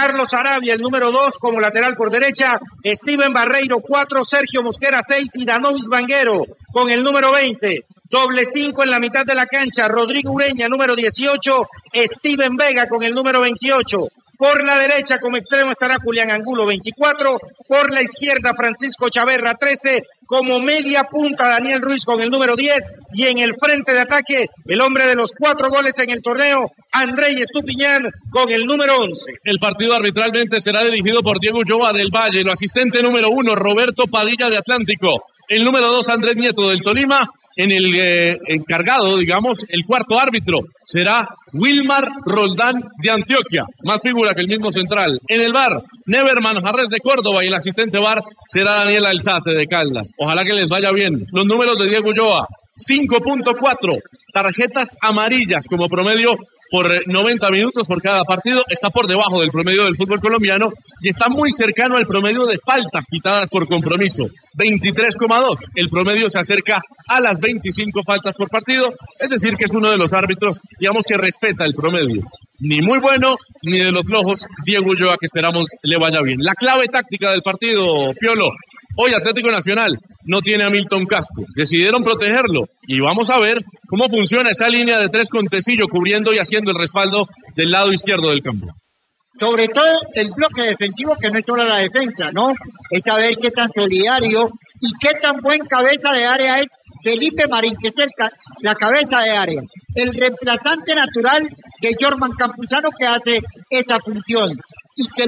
Carlos Arabia, el número 2, como lateral por derecha. Steven Barreiro, 4. Sergio Mosquera, 6. Y Danovis Vanguero, con el número 20. Doble 5 en la mitad de la cancha. Rodrigo Ureña, número 18. Steven Vega, con el número 28. Por la derecha, como extremo, estará Julián Angulo, 24. Por la izquierda, Francisco Chaverra, 13. Como media punta, Daniel Ruiz, con el número 10. Y en el frente de ataque, el hombre de los 4 goles en el torneo, Andrei Estupiñán, con el número 11. El partido arbitralmente será dirigido por Diego Ulloa del Valle. El asistente número 1, Roberto Padilla de Atlántico. El número 2, Andrés Nieto del Tolima. En el encargado, digamos, el cuarto árbitro será Wilmar Roldán de Antioquia, más figura que el mismo central. En el VAR, Never Manjarres de Córdoba, y el asistente VAR será Daniel Alzate de Caldas. Ojalá que les vaya bien. Los números de Diego Ulloa: 5.4 tarjetas amarillas como promedio por 90 minutos por cada partido. Está por debajo del promedio del fútbol colombiano y está muy cercano al promedio de faltas pitadas por compromiso, 23,2. El promedio se acerca a las 25 faltas por partido, es decir que es uno de los árbitros, digamos, que respeta el promedio. Ni muy bueno, ni de los flojos, Diego Ulloa, que esperamos le vaya bien. La clave táctica del partido, Piolo: hoy Atlético Nacional no tiene a Milton Casco, decidieron protegerlo y vamos a ver cómo funciona esa línea de 3 con Tecillo cubriendo y haciendo el respaldo del lado izquierdo del campo. Sobre todo el bloque defensivo, que no es solo la defensa, ¿no? Es saber qué tan solidario y qué tan buen cabeza de área es Felipe Marín, que es la cabeza de área, el reemplazante natural de Jorman Campuzano, que hace esa función, y que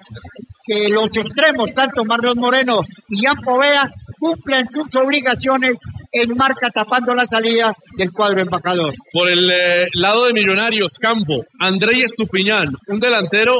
los extremos, tanto Marlon Moreno y Jan Poveda, cumplen sus obligaciones en marca, tapando la salida del cuadro embajador. Por el lado de Millonarios, campo, Andrei Estupiñán, un delantero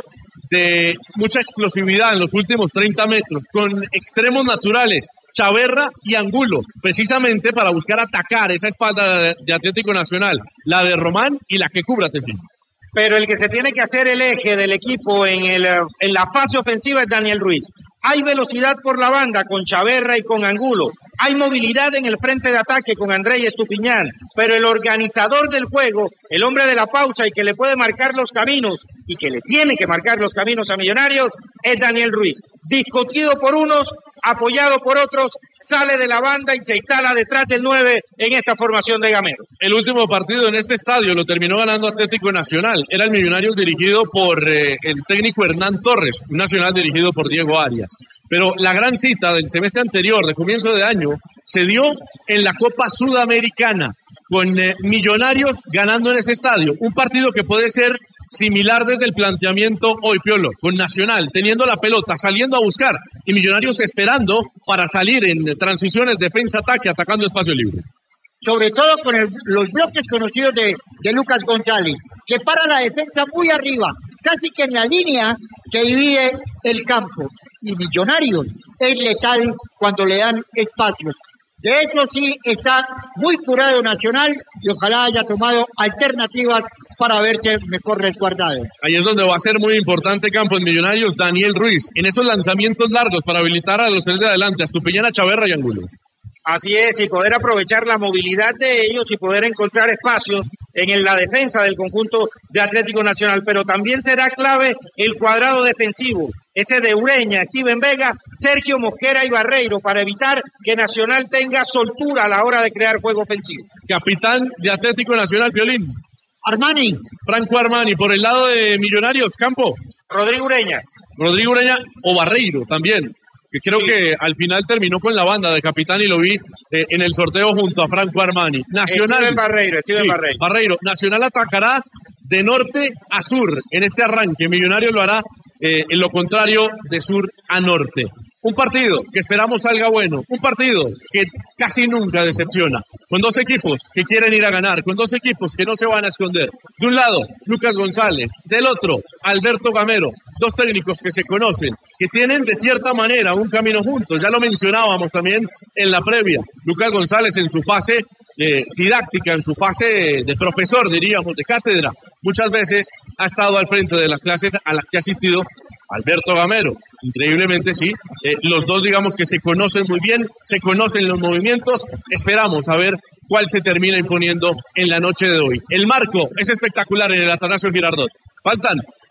de mucha explosividad en los últimos 30 metros, con extremos naturales, Chaverra y Angulo, precisamente para buscar atacar esa espalda de Atlético Nacional, la de Román y la que cubra Tecillo. Pero el que se tiene que hacer el eje del equipo en la fase ofensiva es Daniel Ruiz. Hay velocidad por la banda con Chaverra y con Angulo. Hay movilidad en el frente de ataque con Andrei Estupiñán. Pero el organizador del juego, el hombre de la pausa y que le puede marcar los caminos y que le tiene que marcar los caminos a Millonarios, es Daniel Ruiz. Discutido por unos, apoyado por otros, sale de la banda y se instala detrás del 9 en esta formación de Gamero. El último partido en este estadio lo terminó ganando Atlético Nacional. Era el Millonarios dirigido por el técnico Hernán Torres, un Nacional dirigido por Diego Arias. Pero la gran cita del semestre anterior, de comienzo de año, se dio en la Copa Sudamericana, con Millonarios ganando en ese estadio. Un partido que puede ser similar desde el planteamiento hoy, Piolo, con Nacional teniendo la pelota, saliendo a buscar, y Millonarios esperando para salir en transiciones, defensa-ataque, atacando espacio libre. Sobre todo con los bloques conocidos de Lucas González, que para la defensa muy arriba, casi que en la línea que divide el campo. Y Millonarios es letal cuando le dan espacios. De eso sí está muy furado Nacional y ojalá haya tomado alternativas para verse mejor resguardado. Ahí es donde va a ser muy importante, campo, en Millonarios, Daniel Ruiz, en esos lanzamientos largos para habilitar a los tres de adelante, a Estupiñán, Chaverra y Angulo. Así es, y poder aprovechar la movilidad de ellos y poder encontrar espacios en la defensa del conjunto de Atlético Nacional. Pero también será clave el cuadrado defensivo, ese de Ureña, Steven Vega, Sergio Mosquera y Barreiro, para evitar que Nacional tenga soltura a la hora de crear juego ofensivo. Capitán de Atlético Nacional, Piolín. Armani. Franco Armani. Por el lado de Millonarios, campo. Rodrigo Ureña. Rodrigo Ureña o Barreiro también, que creo que al final terminó con la banda de capitán y lo vi en el sorteo junto a Franco Armani. Nacional. Steven Barreiro. Barreiro. Nacional atacará de norte a sur en este arranque. Millonarios lo hará en lo contrario, de sur a norte. Un partido que esperamos salga bueno, un partido que casi nunca decepciona, con dos equipos que quieren ir a ganar, con dos equipos que no se van a esconder. De un lado, Lucas González, del otro, Alberto Gamero, dos técnicos que se conocen, que tienen de cierta manera un camino juntos, ya lo mencionábamos también en la previa. Lucas González en su fase didáctica, en su fase de profesor, diríamos, de cátedra, muchas veces ha estado al frente de las clases a las que ha asistido Alberto Gamero. Increíblemente sí, los dos digamos que se conocen muy bien, se conocen los movimientos, esperamos a ver cuál se termina imponiendo en la noche de hoy. El marco es espectacular en el Atanasio Girardot. Faltan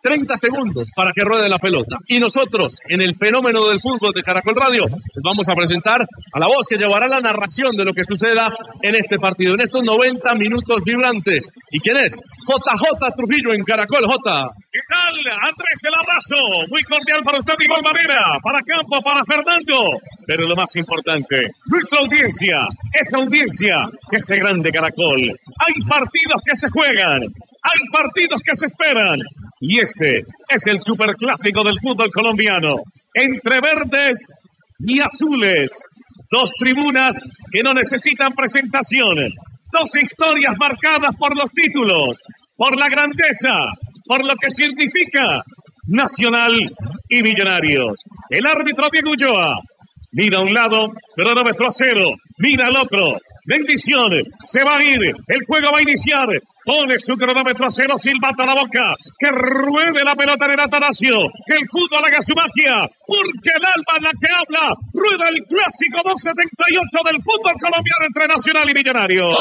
30 segundos para que ruede la pelota. Y nosotros, en el fenómeno del fútbol de Caracol Radio, les vamos a presentar a la voz que llevará la narración de lo que suceda en este partido, en estos 90 minutos vibrantes. ¿Y quién es? JJ Trujillo en Caracol. J. ¿Qué tal? Andrés, el abrazo muy cordial para usted de igual manera, para Campo, para Fernando. Pero lo más importante, nuestra audiencia, esa audiencia que es grande Caracol. Hay partidos que se juegan, hay partidos que se esperan. Y este es el superclásico del fútbol colombiano. Entre verdes y azules. Dos tribunas que no necesitan presentación. Dos historias marcadas por los títulos, por la grandeza, por lo que significa Nacional y Millonarios. El árbitro Diego Ulloa mira a un lado, cronómetro a 0, mira al otro. Bendición, se va a ir, el juego va a iniciar. Pone su cronómetro a 0, silbata a la boca. Que ruede la pelota en el Atanasio. Que el fútbol haga su magia. Porque el alma es la que habla. Rueda el clásico 278 del fútbol colombiano entre Nacional y Millonarios.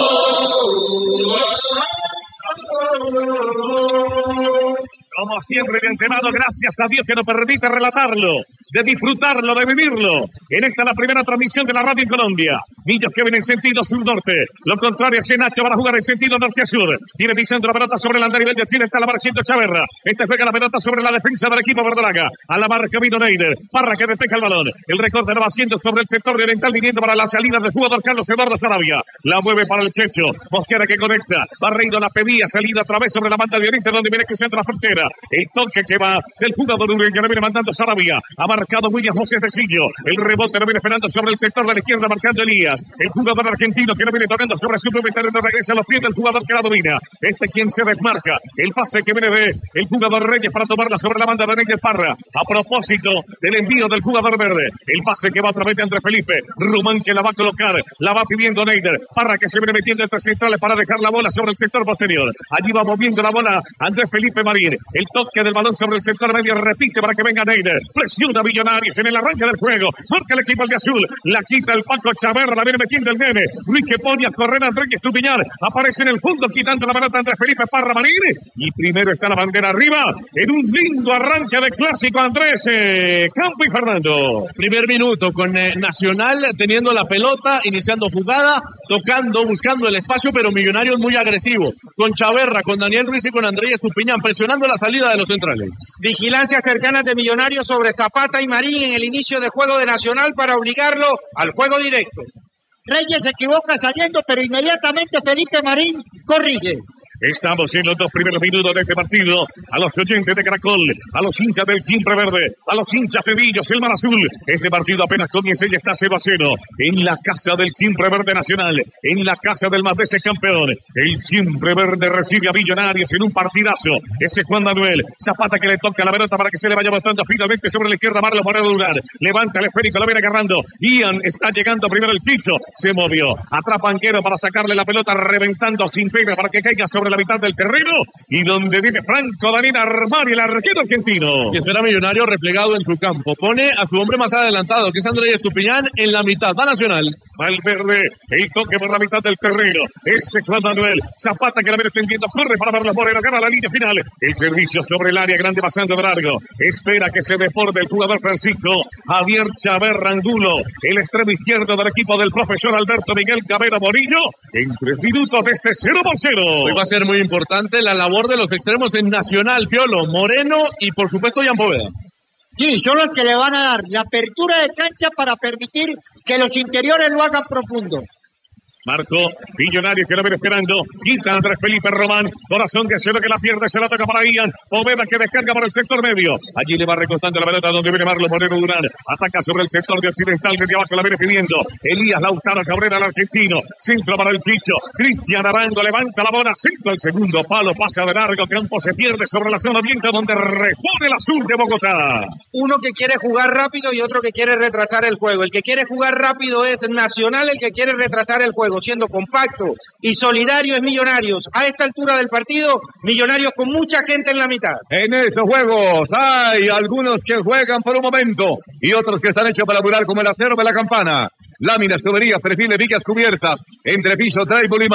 Como siempre, de antemano, gracias a Dios que nos permite relatarlo, de disfrutarlo, de vivirlo. En esta la primera transmisión de la radio en Colombia. Millos que vienen en sentido sur-norte. Lo contrario es Nacho para jugar en sentido norte-sur. Viene pisando la pelota sobre el andarivel de Chile. Está la apareciendo Chaverra. Este juega la pelota sobre la defensa del equipo verdolaga. A la marca vino Neider. Parra que despeja el balón. El recorte lo va haciendo sobre el sector de oriental, viniendo para la salida del jugador Carlos Eduardo Sarabia. La mueve para el Checho. Mosquera que conecta. Barreiro la pedía. Salida otra vez sobre la banda de oriente, donde viene cruzando la frontera. El toque que va del jugador uruguayo que le viene mandando Sarabia. Ha marcado William José Tecillo. El rebote lo viene esperando sobre el sector de la izquierda, marcando Elías. El jugador argentino que lo viene tocando sobre su propio terreno. Regresa a los pies del jugador que la domina. Quien se desmarca. El pase que viene de el jugador Reyes para tomarla sobre la banda de Neider Parra. A propósito del envío del jugador verde. El pase que va a través de Andrés Felipe. Rumán que la va a colocar. La va pidiendo Neider. Parra que se viene metiendo entre centrales para dejar la bola sobre el sector posterior. Allí va moviendo la bola Andrés Felipe Marín. El toque del balón sobre el sector medio, repite para que venga Neider, presiona Millonarios en el arranque del juego, marca el equipo de azul, la quita el Paco Chaverra, la viene metiendo el nene, Luis que pone a correr Andrés Estupiñán, aparece en el fondo quitando la pelota Andrés Felipe Parra Marín, y primero está la bandera arriba, en un lindo arranque de clásico Andrés, Campo y Fernando. Primer minuto con Nacional teniendo la pelota, iniciando jugada, tocando, buscando el espacio, pero Millonarios muy agresivo, con Chaverra, con Daniel Ruiz y con Andrés Estupiñán, presionando la salida de los centrales. Vigilancia cercana de Millonarios sobre Zapata y Marín en el inicio de juego de Nacional para obligarlo al juego directo. Reyes se equivoca saliendo, pero inmediatamente Felipe Marín corrige. Estamos en los dos primeros minutos de este partido. A los oyentes de Caracol, a los hinchas del Siempre Verde, a los hinchas de Villos, el Mar Azul. Este partido apenas comienza y está 0-0. En la casa del Siempre Verde Nacional, en la casa del más veces campeón. El Siempre Verde recibe a Millonarios en un partidazo. Ese Juan Manuel Zapata que le toca la pelota para que se le vaya botando finalmente sobre la izquierda. Marlon Moreno Duran. Levanta el esférico, lo viene agarrando. Ian está llegando primero el Chicho. Se movió. Atrapa Anguero para sacarle la pelota, reventando sin pena para que caiga sobre la mitad del terreno y donde viene Franco Daniel Armani, el arquero argentino. Y espera Millonario replegado en su campo. Pone a su hombre más adelantado, que es Andrés Estupiñán, en la mitad. Va Nacional. Valverde, el toque por la mitad del terreno. Ese Juan Manuel Zapata que la viene extendiendo, corre para Marlon Moreno, gana la línea final. El servicio sobre el área grande pasando de largo. Espera que se desborde el jugador Francisco Javier Chaverra Angulo, el extremo izquierdo del equipo del profesor Alberto Miguel Cabero Morillo. En 3 minutos de este 0-0. Hoy va a ser muy importante la labor de los extremos en Nacional, Piolo, Moreno y por supuesto Jan Poveda. Sí, son los que le van a dar la apertura de cancha para permitir que los interiores lo hagan profundo. Marco, Millonario que lo viene esperando. Quita Andrés Felipe Román. Corazón que se ve que la pierde, se la toca para Ian. Poveda que descarga por el sector medio. Allí le va recostando la pelota donde viene Marlon Moreno Durán. Ataca sobre el sector de occidental, desde abajo la viene pidiendo. Elías Lautaro Cabrera, el argentino. Centro para el Chicho. Cristian Arango levanta la bola. Centro el segundo palo, pasa de largo. Campo se pierde sobre la zona oriente donde repone el azul de Bogotá. Uno que quiere jugar rápido y otro que quiere retrasar el juego. El que quiere jugar rápido es Nacional, el que quiere retrasar el juego. Siendo compacto y solidario es Millonarios. A esta altura del partido, Millonarios con mucha gente en la mitad. En estos juegos hay algunos que juegan por un momento y otros que están hechos para durar como el acero de la campana. Láminas, tuberías, perfiles, vigas cubiertas, entrepiso, tráibulo y más.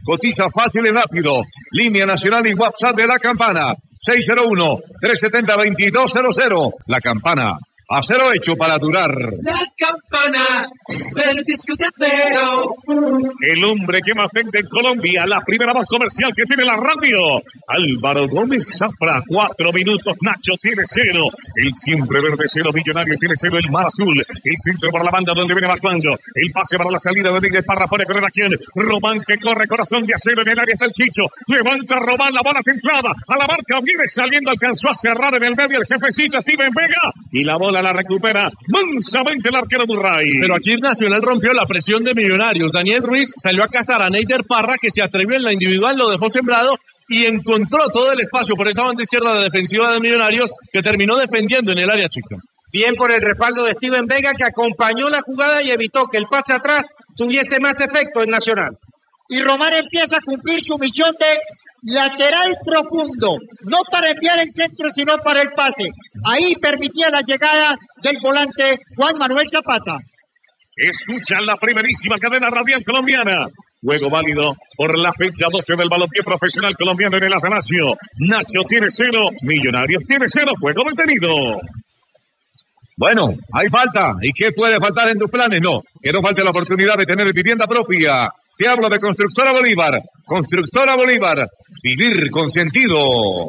Cotiza fácil y rápido. Línea nacional y WhatsApp de La Campana. 601-370-2200. La Campana. Acero hecho para durar. La Campana, servicio de acero. El hombre que más vende en Colombia, la primera voz comercial que tiene la radio. Álvaro Gómez Zafra, 4 minutos. Nacho tiene 0. El siempre verde 0, Millonario tiene 0. El mar azul. El centro para la banda donde viene marcando. El pase para la salida de Miguel Parra. Pone correr a quien. Román que corre, corazón de acero. En el área está el Chicho. Levanta Román, la bola templada. A la marca viene saliendo. Alcanzó a cerrar en el medio el jefecito Steven Vega. Y la bola la recupera mansamente el arquero Murray. Pero aquí Nacional rompió la presión de Millonarios. Daniel Ruiz salió a cazar a Neider Parra, que se atrevió en la individual, lo dejó sembrado y encontró todo el espacio por esa banda izquierda de defensiva de Millonarios, que terminó defendiendo en el área chica. Bien por el respaldo de Steven Vega, que acompañó la jugada y evitó que el pase atrás tuviese más efecto en Nacional. Y Román empieza a cumplir su misión de lateral profundo, no para enviar el centro, sino para el pase. Ahí permitía la llegada del volante Juan Manuel Zapata. Escuchan la primerísima cadena radial colombiana. Juego válido por la fecha 12 del balompié profesional colombiano en el Atanasio. Nacho tiene 0, Millonarios tiene 0, juego detenido. Bueno, hay falta. ¿Y qué puede faltar en tus planes? No, que no falte la oportunidad de tener vivienda propia. Te hablo de Constructora Bolívar. Constructora Bolívar. Vivir con sentido.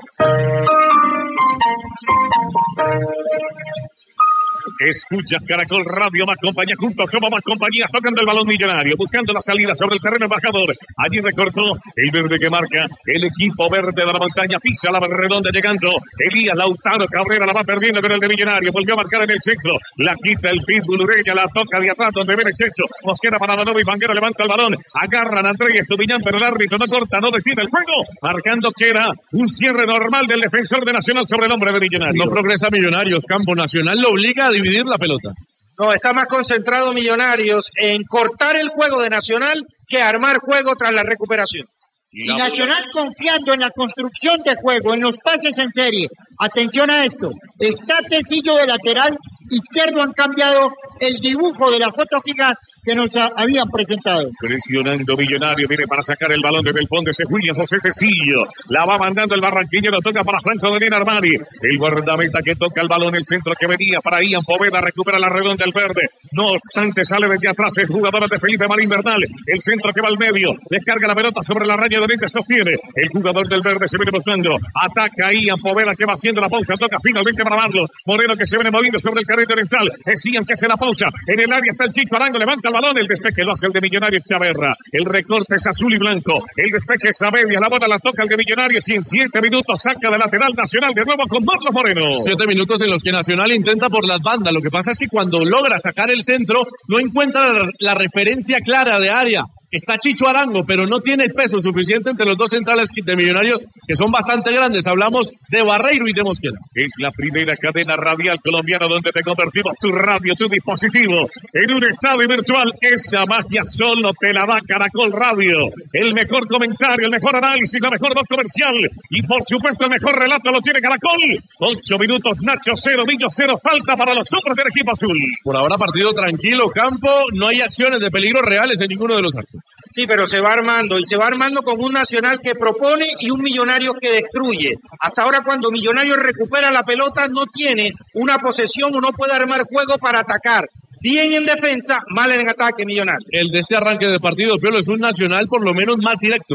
Escucha Caracol Radio, más compañía, juntos somos más compañía, tocando el balón Millonario, buscando la salida sobre el terreno embajador. Allí recortó el verde que marca el equipo verde de la montaña, pisa la redonda llegando. Elías Lautaro Cabrera la va perdiendo con el de Millonario, volvió a marcar en el centro, la quita el pitbull Ureña, la toca de atrás donde viene Checho. Mosquera para Danovi, Vanguero levanta el balón, agarran a Andrés Estupiñán, pero el árbitro no corta, no detiene el juego, marcando que era un cierre normal del defensor de Nacional sobre el hombre de Millonario. No progresa Millonarios, campo Nacional lo obliga a dividir la pelota. No, está más concentrado Millonarios en cortar el juego de Nacional que armar juego tras la recuperación. Y Nacional confiando en la construcción de juego, en los pases en serie. Atención a esto. Está Tecillo de lateral izquierdo, han cambiado el dibujo de la foto fija que nos habían presentado. Presionando Millonario, viene para sacar el balón desde el fondo ese William José Tecillo. La va mandando el barranquillero, toca para Franco Daniel Armani. El guardameta que toca el balón, el centro que venía para Ian Poveda, recupera la redonda el verde. No obstante, sale desde atrás, es jugador de Felipe Marín Bernal. El centro que va al medio, descarga la pelota sobre la raya de oriente, sostiene. El jugador del verde se viene buscando. Ataca Ian Poveda que va haciendo la pausa, toca finalmente para Marlos. Moreno que se viene moviendo sobre el carril oriental. Es Ian que hace la pausa. En el área está el Chicho Arango, levanta el balón, el despeje lo hace el de Millonarios Chaverra, el recorte es azul y blanco, el despeje es Saavedra, la bola la toca el de Millonarios y en 7 minutos saca de lateral Nacional de nuevo con Marlos Moreno. 7 minutos en los que Nacional intenta por las bandas, lo que pasa es que cuando logra sacar el centro no encuentra la referencia clara de área. Está Chicho Arango, pero no tiene el peso suficiente entre los dos centrales de Millonarios, que son bastante grandes. Hablamos de Barreiro y de Mosquera. Es la primera cadena radial colombiana donde te convertimos tu radio, tu dispositivo, en un estadio virtual. Esa magia solo te la da Caracol Radio. El mejor comentario, el mejor análisis, la mejor voz comercial. Y por supuesto el mejor relato lo tiene Caracol. 8 minutos, Nacho 0, Millo 0. Falta para los hombres del equipo azul. Por ahora partido tranquilo, campo. No hay acciones de peligro reales en ninguno de los arcos. Sí, pero se va armando y se va armando con un Nacional que propone y un Millonario que destruye. Hasta ahora cuando Millonario recupera la pelota no tiene una posesión o no puede armar juego para atacar. Bien en defensa, mal en ataque Millonario. El de este arranque de partido, Piolo, es un Nacional por lo menos más directo.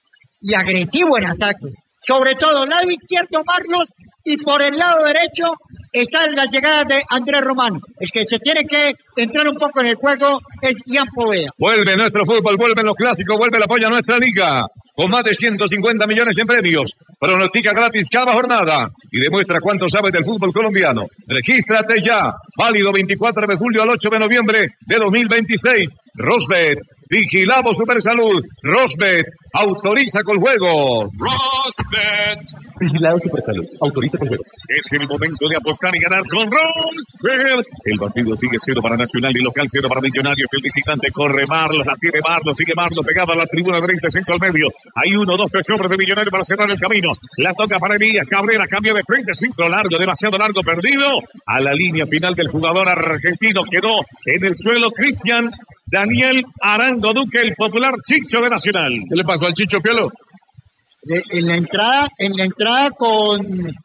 Y agresivo en ataque. Sobre todo, lado izquierdo Marlos y por el lado derecho está la llegada de Andrés Román. El que se tiene que entrar un poco en el juego es Ian Poveda. Vuelve nuestro fútbol, vuelven los clásicos, vuelve el apoyo a nuestra liga. Con más de 150 millones en premios. Pronostica gratis cada jornada y demuestra cuánto sabes del fútbol colombiano. Regístrate ya. Válido 24 de julio al 8 de noviembre de 2026. Rosbet. Vigilamos Supersalud. Rosbet. Autoriza con juegos. Rosbet. Vigilado Supersalud. Autoriza con juegos. Es el momento de apostar y ganar con Rosbet. El partido sigue 0 para Nacional y local 0 para Millonarios. El visitante corre Marlos, la tiene Marlos, sigue Marlos pegado a la tribuna de 35 al medio. Hay 1, 2, 3 hombres de Millonarios para cerrar el camino. La toca para Elías Cabrera, cambia de frente, centro largo, demasiado largo, perdido. A la línea final del jugador argentino quedó en el suelo Cristian Daniel Arango Duque, el popular Chicho de Nacional. ¿Qué le pasó al Chicho, Piolo? En la entrada con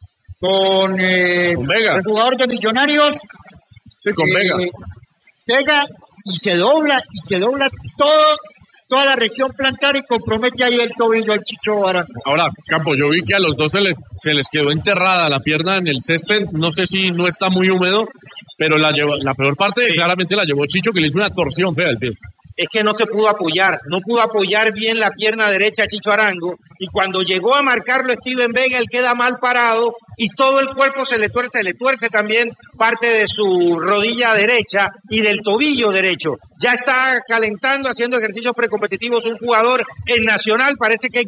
Vega. el jugador de Millonarios. Sí, con Vega. Pega y se dobla toda la región plantar y compromete ahí el tobillo al Chicho Arango. Ahora, Campo, yo vi que a los dos se les quedó enterrada la pierna en el césped. No sé si no está muy húmedo, pero la peor parte claramente la llevó Chicho, que le hizo una torsión fea al pie. Es que no pudo apoyar bien la pierna derecha a Chicho Arango, y cuando llegó a marcarlo Steven Vega, él queda mal parado y todo el cuerpo se le tuerce también parte de su rodilla derecha y del tobillo derecho. Ya está calentando, haciendo ejercicios precompetitivos un jugador en Nacional, parece que es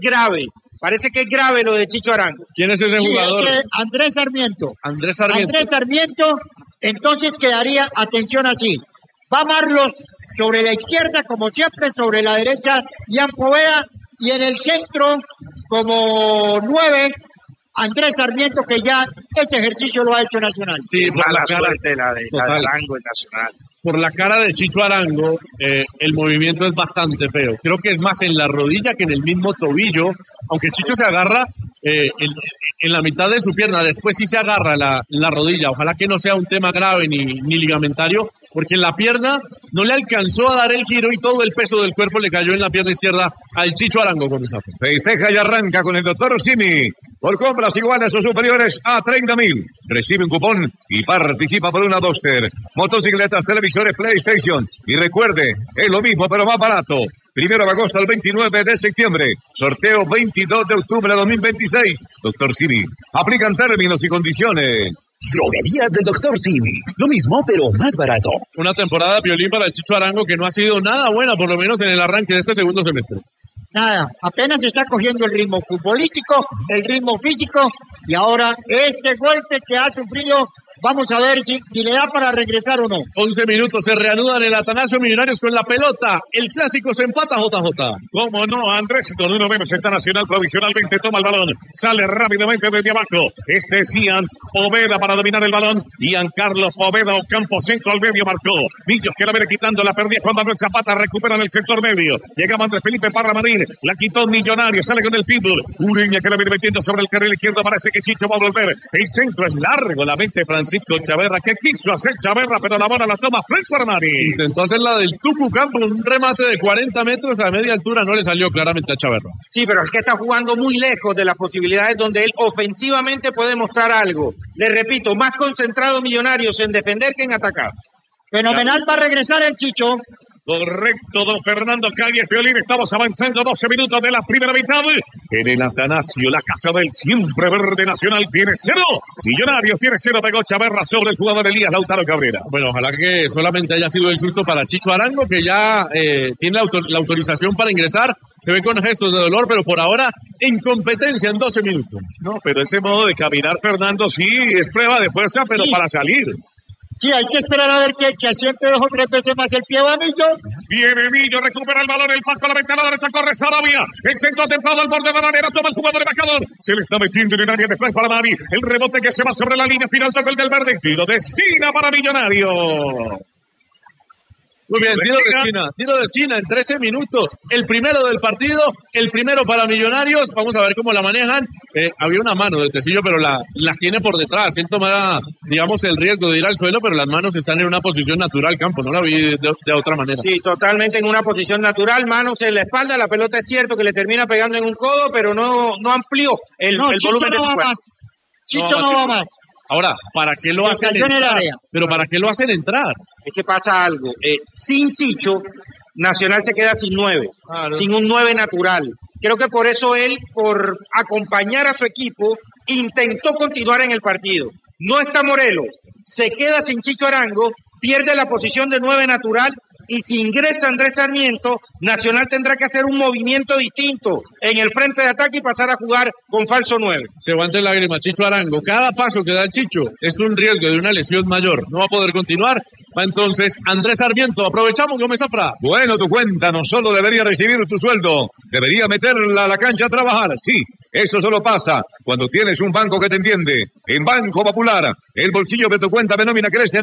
grave lo de Chicho Arango. ¿Quién es ese jugador? Es Andrés Sarmiento. Andrés Sarmiento. Entonces quedaría, atención así, va Marlos sobre la izquierda, como siempre, sobre la derecha, Ian Poveda, y en el centro, como 9, Andrés Sarmiento, que ya ese ejercicio lo ha hecho Nacional. Sí, por mala la cara, suerte la de Arango en Nacional. Por la cara de Chicho Arango, el movimiento es bastante feo. Creo que es más en la rodilla que en el mismo tobillo, aunque Chicho se agarra en la mitad de su pierna, después sí se agarra la rodilla. Ojalá que no sea un tema grave ni ligamentario, porque en la pierna no le alcanzó a dar el giro y todo el peso del cuerpo le cayó en la pierna izquierda al Chicho Arango con esa. Festeja y arranca con el doctor Simi. Por compras iguales o superiores a 30.000. Recibe un cupón y participa por una Duster. Motocicletas, televisores, PlayStation. Y recuerde, es lo mismo pero más barato. 1 de agosto al 29 de septiembre. Sorteo 22 de octubre de 2026. Doctor Simi. Aplican términos y condiciones. Droguerías del Doctor Simi. Lo mismo, pero más barato. Una temporada, Piolín, para el Chicho Arango que no ha sido nada buena, por lo menos en el arranque de este segundo semestre. Nada, apenas está cogiendo el ritmo futbolístico, el ritmo físico, y ahora este golpe que ha sufrido, vamos a ver si le da para regresar o no. 11 minutos, se reanudan el Atanasio Millonarios con la pelota. El clásico se empata, JJ. ¿Cómo no, Andrés? Con uno menos está Nacional, provisionalmente toma el balón. Sale rápidamente desde abajo. Este es Ian Poveda para dominar el balón. Ian Carlos Poveda, Ocampo, centro al medio, marcó. Millos que la viene quitando, la perdía Juan Manuel Zapata, recupera en el sector medio. Llega Andrés Felipe Parra Marín, la quitó Millonario, sale con el pitbull. Ureña que la viene metiendo sobre el carril izquierdo, parece que Chicho va a volver. El centro es largo, la mente Francisco Chaverra, que quiso hacer Chaverra, pero la bola la toma Franco Armani. Intentó hacer la del Tucu Campo, un remate de 40 metros a media altura, no le salió claramente a Chaverra. Sí, pero es que está jugando muy lejos de las posibilidades donde él ofensivamente puede mostrar algo. Le repito, más concentrado Millonarios en defender que en atacar. Fenomenal para regresar el Chicho. Correcto, don Fernando Calle Piolín. Estamos avanzando 12 minutos de la primera mitad. En el Atanasio, la casa del siempre verde Nacional tiene 0. Millonarios tiene 0. Pegó Chaverra sobre el jugador Elías Lautaro Cabrera. Bueno, ojalá que solamente haya sido el susto para Chicho Arango, que ya tiene la autorización para ingresar. Se ve con gestos de dolor, pero por ahora en competencia en 12 minutos. No, pero ese modo de caminar, Fernando, sí es prueba de fuerza, pero sí, para salir. Sí, hay que esperar a ver que asiente 2 o 3 veces más el pie va Millo. Viene Millo, recupera el balón, el Paco a la ventana derecha, corre Sarabia. El centro atentado al borde de la manera, toma el jugador de marcador. Se le está metiendo en el área de Flash para Mari. El rebote que se va sobre la línea final, toca el del verde. Tiro de esquina para Millonario. Muy bien, tiro de esquina en 13 minutos. El primero del partido, el primero para Millonarios. Vamos a ver cómo la manejan. Había una mano de Tecillo, pero las tiene por detrás. Él toma, digamos, el riesgo de ir al suelo, pero las manos están en una posición natural, Campo. No la vi de otra manera. Sí, totalmente en una posición natural. Manos en la espalda. La pelota es cierto que le termina pegando en un codo, pero no amplió el volumen de su cuerpo. Chicho no va más. Ahora, ¿para qué lo hacen entrar? Pero ¿para qué lo hacen entrar? Es que pasa algo. Sin Chicho, Nacional se queda sin 9. Claro. Sin un 9 natural. Creo que por eso él, por acompañar a su equipo, intentó continuar en el partido. No está Morelos. Se queda sin Chicho Arango, pierde la posición de 9 natural. Y si ingresa Andrés Sarmiento, Nacional tendrá que hacer un movimiento distinto en el frente de ataque y pasar a jugar con falso 9. Se va entre lágrimas Chicho Arango. Cada paso que da el Chicho es un riesgo de una lesión mayor. No va a poder continuar. Va entonces Andrés Sarmiento. Aprovechamos, Gómez Zafra. Bueno, tu cuenta no solo debería recibir tu sueldo, debería meterla a la cancha a trabajar. Sí, Eso solo pasa cuando tienes un banco que te entiende. En Banco Popular, el bolsillo de tu cuenta de nómina crece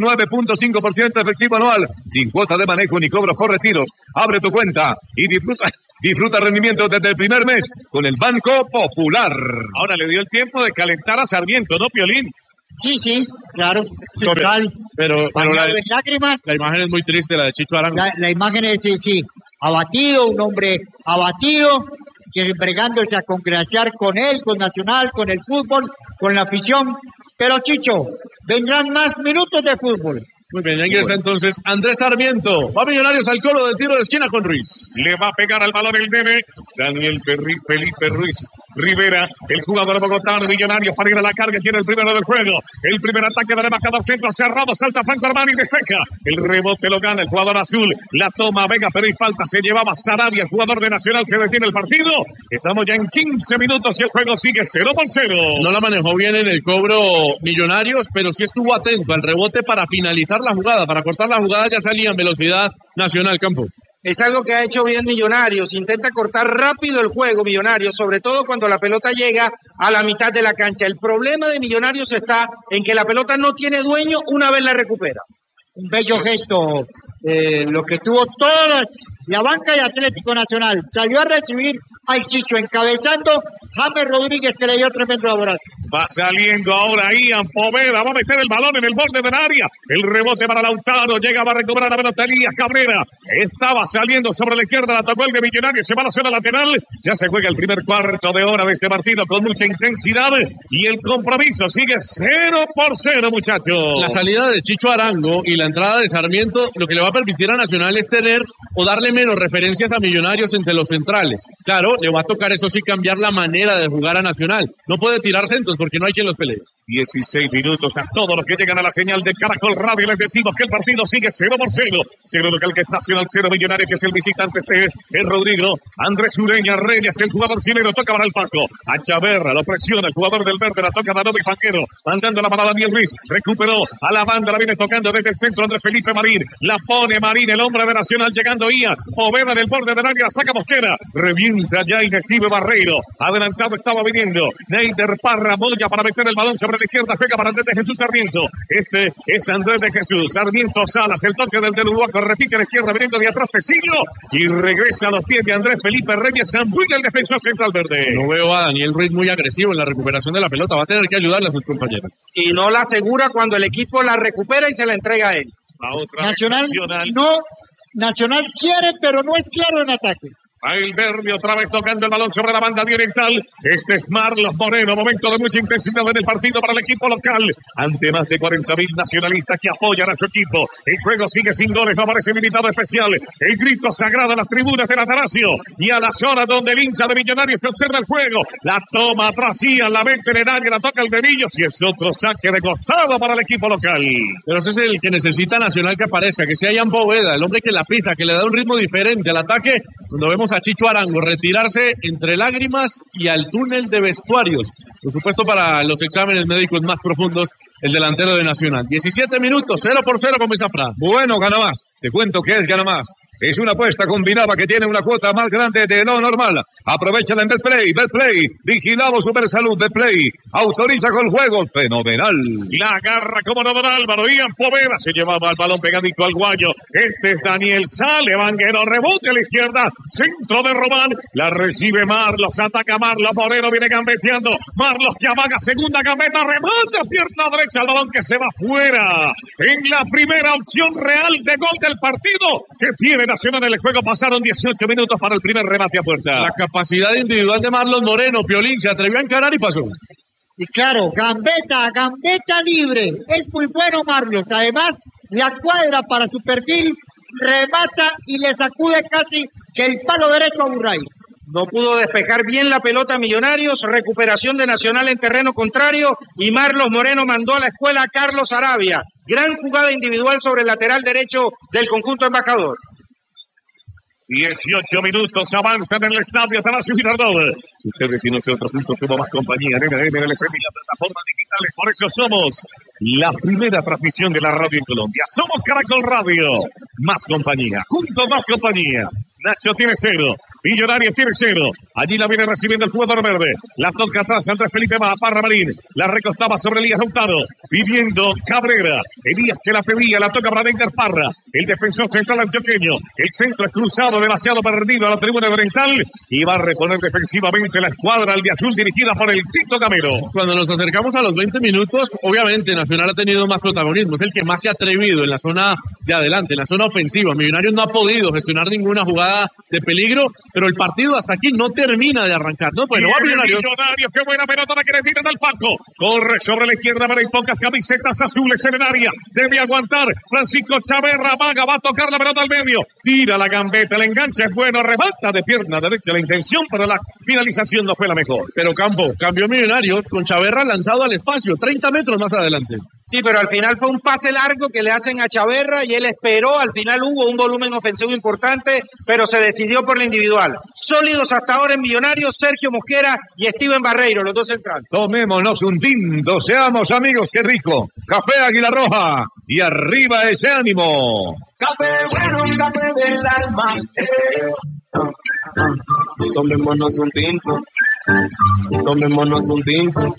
9.5% efectivo anual, sin cuota de manejo ni cobros por retiros. Abre tu cuenta y disfruta rendimiento desde el primer mes con el Banco Popular. Ahora le dio el tiempo de calentar a Sarmiento, ¿no, Piolín? Sí, claro. Total. Pero bañado en lágrimas. La imagen es muy triste, la de Chicho Arango. La imagen es, sí, abatido, un hombre abatido, que bregándose a congraciar con él, con Nacional, con el fútbol, con la afición. Pero Chicho, vendrán más minutos de fútbol. Muy bien, ya ingresa entonces Andrés Sarmiento. Va Millonarios al coro del tiro de esquina con Ruiz. Le va a pegar al balón el nene. Daniel Felipe Ruiz Rivera, el jugador bogotano, Millonarios para ir a la carga. Tiene el primero del juego. El primer ataque de la embajada centro. Cerrado, salta Franco Armani y despeja. El rebote lo gana el jugador azul. La toma Vega, pero hay falta. Se llevaba Sarabia, el jugador de Nacional. Se detiene el partido. Estamos ya en 15 minutos y el juego sigue 0-0. No la manejó bien en el cobro Millonarios, pero sí estuvo atento al rebote para finalizar la jugada, para cortar la jugada. Ya salía en velocidad Nacional, Campo. Es algo que ha hecho bien Millonarios, intenta cortar rápido el juego Millonarios, sobre todo cuando la pelota llega a la mitad de la cancha. El problema de Millonarios está en que la pelota no tiene dueño una vez la recupera. Un bello gesto, lo que tuvo todas la banca de Atlético Nacional. Salió a recibir al Chicho, encabezando James Rodríguez, que le dio tremendo abrazo. Va saliendo ahora Ian Poveda, va a meter el balón en el borde del área. El rebote para Lautaro, llega, va a recuperar la pelota Elías Cabrera. Estaba saliendo sobre la izquierda, la tocó el de Millonarios, se va a la zona lateral. Ya se juega el primer cuarto de hora de este partido con mucha intensidad y el compromiso sigue 0-0, muchachos. La salida de Chicho Arango y la entrada de Sarmiento lo que le va a permitir a Nacional es tener o darle menos referencias a Millonarios entre los centrales. Claro, le va a tocar eso sí cambiar la manera de jugar a Nacional. No puede tirar centros porque no hay quien los pelee. 16 minutos a todos los que llegan a la señal de Caracol Radio. Les decimos que el partido sigue 0-0. 0 local que es Nacional, 0 Millonario, que es el visitante. El Rodrigo. Andrés Ureña Reyes, el jugador chileno, toca para el Paco. A Chaverra, lo presiona el jugador del Verde, la toca Danovi Panquero. Mandando la para Daniel Ruiz. Recuperó a la banda, la viene tocando desde el centro Andrés Felipe Marín. La pone Marín, el hombre de Nacional, llegando Ian. Poveda en el borde del área, saca Mosquera. Revienta ya inactivo Barreiro. Adelantado estaba viniendo Neider Parra, Moya para meter el balón sobre la izquierda, juega para Andrés de Jesús Sarmiento. Este es Andrés de Jesús. Sarmiento Salas, el toque del Uruguaco, repite a la izquierda, viniendo de atrás Tecillo y regresa a los pies de Andrés Felipe Reyes. Zambulla, el defensor central verde. No veo a Daniel Ruiz muy agresivo en la recuperación de la pelota. Va a tener que ayudarle a sus compañeros. Y no la asegura cuando el equipo la recupera y se la entrega a él. Nacional quiere, pero no es claro en ataque. A el Verde otra vez tocando el balón sobre la banda directal. Este es Marlos Moreno. Momento de mucha intensidad en el partido para el equipo local. Ante más de 40.000 nacionalistas que apoyan a su equipo. El juego sigue sin goles. No aparece invitado especial. El grito sagrado a las tribunas del Atanasio. Y a la zona donde el hincha de Millonarios se observa el juego. La toma atrás, la mete en el área, la toca el de Millos. Y es otro saque de costado para el equipo local. Pero ese es el que necesita Nacional que aparezca. Que sea Ian Poveda, el hombre que la pisa, que le da un ritmo diferente al ataque. Cuando vemos a Chicho Arango retirarse entre lágrimas y al túnel de vestuarios. Por supuesto, para los exámenes médicos más profundos, el delantero de Nacional. 17 minutos, 0-0 con Zafra. Bueno, gana más. Te cuento que es gana más. Es una apuesta combinada que tiene una cuota más grande de lo normal. Aprovechala en Betplay. Betplay. Vigilado Supersalud. Betplay. Autoriza con juegos. Fenomenal. La agarra como no don Álvaro. Ian Poveda se llevaba el balón pegadito al guayo. Este es Daniel Sale. Vanguero rebote a la izquierda. Centro de Román. La recibe Marlos. Ataca Marlos. Moreno viene gambeteando. Marlos que amaga. Segunda gambeta. Remata. Pierna derecha. El balón que se va fuera. En la primera opción real de gol del partido que tiene Nacional en el juego. Pasaron 18 minutos para el primer remate a puerta. La capacidad individual de Marlos Moreno. Piolín se atrevió a encarar y pasó. Y claro, gambeta libre. Es muy bueno Marlos. Además, la cuadra para su perfil, remata y le sacude casi que el palo derecho a Burray. No pudo despejar bien la pelota Millonarios, recuperación de Nacional en terreno contrario y Marlos Moreno mandó a la escuela a Carlos Arabia. Gran jugada individual sobre el lateral derecho del conjunto embajador. 18 minutos avanzan en el estadio Atanasio Girardot. Ustedes y nosotros juntos somos más compañía en NDM, en el FM y las plataformas digitales. Por eso somos la primera transmisión de la radio en Colombia. Somos Caracol Radio. Más compañía. Juntos más compañía. Nacho tiene 0. Millonarios tiene 0. Allí la viene recibiendo el jugador verde. La toca atrás Andrés Felipe Parra Marín. La recostaba sobre Elías Lautaro. Viviendo Cabrera. Elías que la pedía. La toca para Denger Parra. El defensor central antioqueño. El centro es cruzado, demasiado perdido a la tribuna oriental. Y va a reponer defensivamente la escuadra albiazul dirigida por el Tito Gamero. Cuando nos acercamos a los 20 minutos, obviamente Nacional ha tenido más protagonismo. Es el que más se ha atrevido en la zona de adelante, en la zona ofensiva. Millonarios no ha podido gestionar ninguna jugada de peligro, pero el partido hasta aquí no termina de arrancar. No, bueno, va Millonarios. Qué buena pelota la que le tiran al Paco. Corre sobre la izquierda, pero hay pocas camisetas azules en el área. Debe aguantar Francisco Chaverra. Vaga, va a tocar la pelota al medio. Tira la gambeta, el enganche es bueno, remata de pierna derecha la intención, pero la finalización no fue la mejor. Pero cambió Millonarios con Chaverra lanzado al espacio, 30 metros más adelante. Sí, pero al final fue un pase largo que le hacen a Chaverra y él esperó. Al final hubo un volumen ofensivo importante, pero se decidió por la individual. Sólidos hasta ahora en Millonarios, Sergio Mosquera y Steven Barreiro, los dos centrales. Tomémonos un tinto, seamos amigos, qué rico. Café Águila Roja y arriba ese ánimo. Café bueno, café del alma. Tomémonos un tinto. Tomémonos un tinto.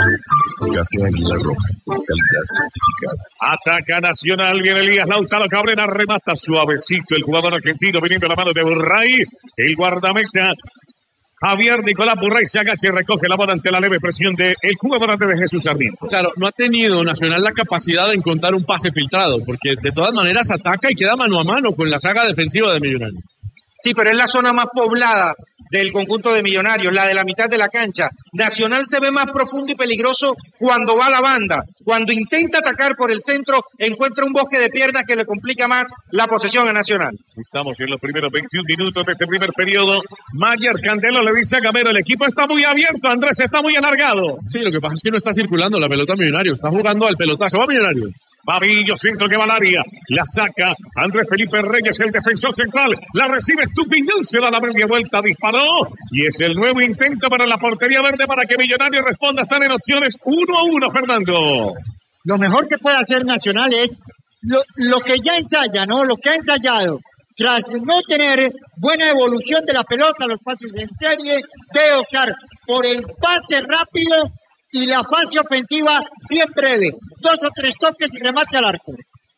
Café Águila Roja, calidad certificada. Ataca Nacional, viene Elías Lautaro Cabrera, remata suavecito el jugador argentino viniendo a la mano de Burray. El guardameta Javier Nicolás Burray se agacha y recoge la bola ante la leve presión del jugador de Jesús Sarmiento. Claro, no ha tenido Nacional la capacidad de encontrar un pase filtrado, porque de todas maneras ataca y queda mano a mano con la saga defensiva de Millonarios. Sí, pero es la zona más poblada del conjunto de Millonarios, la de la mitad de la cancha. Nacional se ve más profundo y peligroso cuando va a la banda. Cuando intenta atacar por el centro, encuentra un bosque de piernas que le complica más la posesión a Nacional. Estamos en los primeros 21 minutos de este primer periodo. Mayer Candelo le dice a Gamero, el equipo está muy abierto, Andrés, está muy alargado. Sí, lo que pasa es que no está circulando la pelota Millonarios, está jugando al pelotazo. Va Millonarios. Pavillo, centro que va al área. La saca Andrés Felipe Reyes, el defensor central. La recibe Estupiñán, se da la media vuelta, disparó. Y es el nuevo intento para la portería verde para que Millonarios responda. Están en opciones 1-1, Fernando. Lo mejor que puede hacer Nacional es lo que ya ensaya, ¿no? Lo que ha ensayado. Tras no tener buena evolución de la pelota, los pases en serie, debe optar por el pase rápido y la fase ofensiva bien breve. 2 o 3 toques y remate al arco.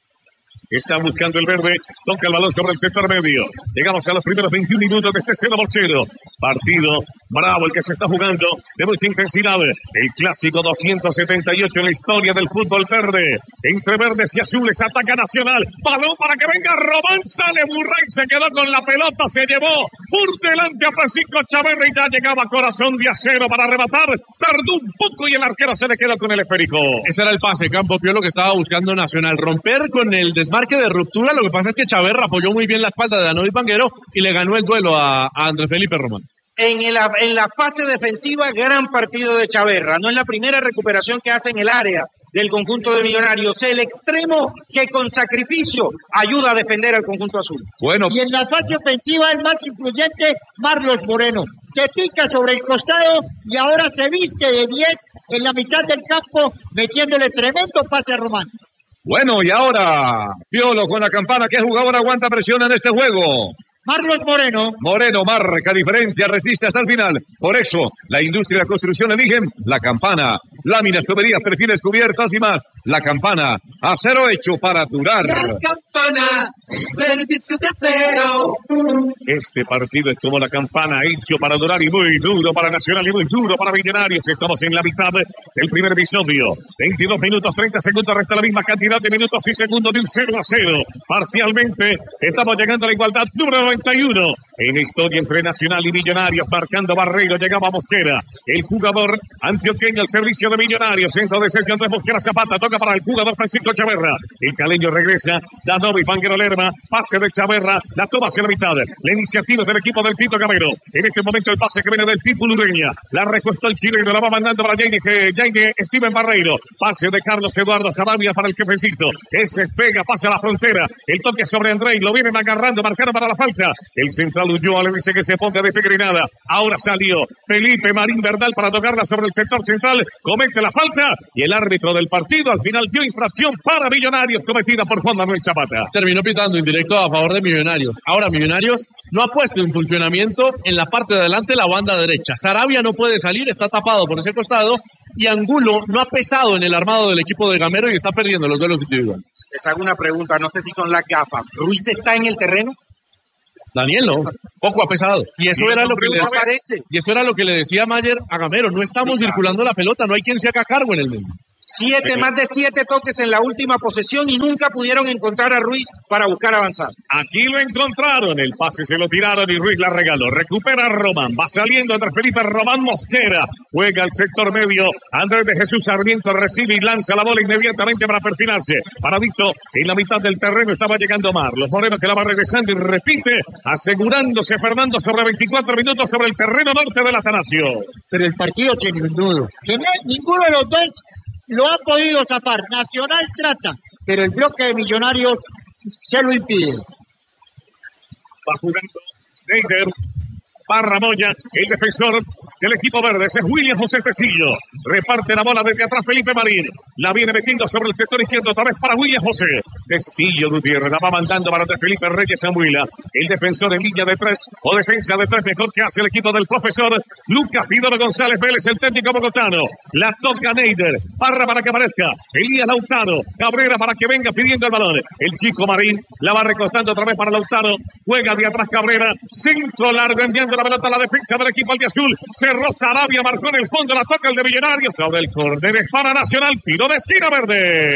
Está buscando el verde, toca el balón sobre el sector medio. Llegamos a los primeros 21 minutos de este 0-0. Partido bravo el que se está jugando, de mucha intensidad. El clásico 278 en la historia del fútbol verde. Entre verdes y azules ataca Nacional. Balón para que venga Román, sale Burray, se quedó con la pelota, se llevó por delante a Francisco Chaverra y ya llegaba Corazón de Acero para arrebatar. Tardó un poco y el arquero se le quedó con el esférico. Ese era el pase, Campo Pio, lo que estaba buscando Nacional. Romper con el desmarque de ruptura, lo que pasa es que Chaverra apoyó muy bien la espalda de Danovis Vanguero y le ganó el duelo a Andrés Felipe Román. En la fase defensiva, gran partido de Chaverra. No es la primera recuperación que hace en el área del conjunto de Millonarios. El extremo que con sacrificio ayuda a defender al conjunto azul. Bueno. Y en la fase ofensiva, el más influyente, Marlos Moreno, que pica sobre el costado y ahora se viste de 10 en la mitad del campo, metiéndole tremendo pase a Román. Bueno, y ahora, Piolo con la campana. ¿Qué jugador aguanta presión en este juego? Marlos Moreno. Moreno marca diferencia, resiste hasta el final. Por eso, la industria y la construcción eligen la campana. Láminas, tuberías, perfiles cubiertos y más. La campana, acero hecho para durar. La campana, servicio de acero. Este partido es como la campana, hecho para durar y muy duro para Nacional y muy duro para Millonarios. Estamos en la mitad del primer episodio. 22 minutos, 30 segundos, resta la misma cantidad de minutos y segundos de un 0-0. Parcialmente, estamos llegando a la igualdad número 91. En historia entre Nacional y Millonarios, marcando Barreiro, llegaba Mosquera. El jugador antioqueño al servicio de Millonarios. Centro de Sergio Andrés Mosquera Zapata, toca para el jugador Francisco Chaverra. El caleño regresa, Danovis Vanguero Lerma, pase de Chaverra, la toma hacia la mitad. La iniciativa es del equipo del Tito Gamero. En este momento el pase que viene del Pipo Lureña. La recuestó el chileno, la va mandando para Jaime Steven Barreiro. Pase de Carlos Eduardo Sarabia para el jefecito. Ese pega, pasa a la frontera. El toque sobre Andrei, lo vienen agarrando, marcaron para la falta. El central Ulloa le dice que se ponga de pegrinada. Ahora salió Felipe Marín Verdal para tocarla sobre el sector central. Comete la falta y el árbitro del partido al final dio infracción para Millonarios cometida por Juan Manuel Zapata. Terminó pitando pitando indirecto a favor de Millonarios. Ahora, Millonarios no ha puesto en funcionamiento en la parte de adelante la banda derecha. Sarabia no puede salir, está tapado por ese costado, y Angulo no ha pesado en el armado del equipo de Gamero y está perdiendo los duelos individuales. Les hago una pregunta, no sé si son las gafas. ¿Ruiz está en el terreno? Daniel no, poco ha pesado. Y eso era lo que le parece. Y eso era lo que le decía Mayer a Gamero. No estamos circulando la pelota, no hay quien se haga cargo en el medio. Más de 7 toques en la última posesión y nunca pudieron encontrar a Ruiz para buscar avanzar. Aquí lo encontraron, el pase se lo tiraron y Ruiz la regaló. Recupera Román, va saliendo Andrés Felipe Román Mosquera. Juega al sector medio, Andrés de Jesús Sarmiento recibe y lanza la bola inmediatamente para perfinarse. Paradito, en la mitad del terreno estaba llegando Marlos Moreno, que la va regresando y repite, asegurándose Fernando sobre 24 minutos sobre el terreno norte del Atanasio. Pero el partido tiene un nudo. Ninguno de los dos lo ha podido zafar. Nacional trata, pero el bloque de Millonarios se lo impide. Va jugando Neider, Parra Moya, el defensor del equipo verde, ese es William José Tecillo. Reparte la bola desde atrás Felipe Marín. La viene metiendo sobre el sector izquierdo, otra vez para William José. Tecillo Gutiérrez, la va mandando para Felipe Reyes Samuela. El defensor en línea de 3, o defensa de 3, mejor que hace el equipo del profesor Lucas Fidoro González Vélez, el técnico bogotano. La toca Neider, Parra para que aparezca Elías Lautaro, Cabrera para que venga pidiendo el balón. El chico Marín la va recostando otra vez para Lautaro. Juega de atrás Cabrera, centro largo enviando la pelota a la defensa del equipo albiazul. Cerró Sarabia, marcó en el fondo, la toca el de Millonarios. Sobre el córner es para Nacional, tiro de esquina verde.